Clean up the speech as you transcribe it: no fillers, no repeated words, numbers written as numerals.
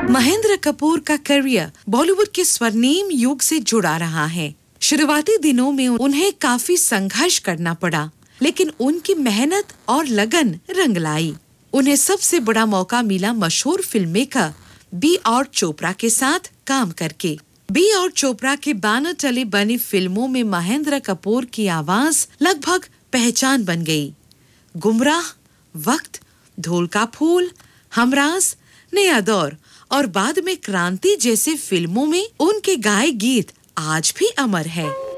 महेंद्र कपूर का करियर बॉलीवुड के स्वर्णिम युग से जुड़ा रहा है। शुरुआती दिनों में उन्हें काफी संघर्ष करना पड़ा, लेकिन उनकी मेहनत और लगन रंग लाई। उन्हें सबसे बड़ा मौका मिला मशहूर फिल्ममेकर बी आर चोपड़ा के साथ काम करके। बी आर चोपड़ा के बैनर तले बनी फिल्मों में महेंद्र कपूर की आवाज लगभग पहचान बन गई। गुमराह, वक्त, ढोल का फूल, हमराज, नया दौर और बाद में क्रांति जैसे फिल्मों में उनके गाए गीत आज भी अमर है।